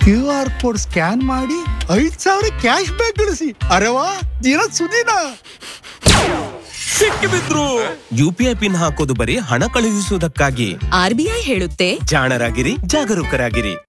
QR code scan ಮಾಡಿ 5,000 cash back ಗಳಿಸಿ. ಅರೆ ವಾ, ದಿನ ಸುದಿನ ಸಿಕ್ಕಿಬಿದ್ರು. UPI ಪಿನ್ ಹಾಕೋದು ಬರೀ ಹಣ ಕಳುಹಿಸುವುದಕ್ಕಾಗಿ. RBI ಹೇಳುತ್ತೆ, ಜಾಣರಾಗಿರಿ, ಜಾಗರೂಕರಾಗಿರಿ.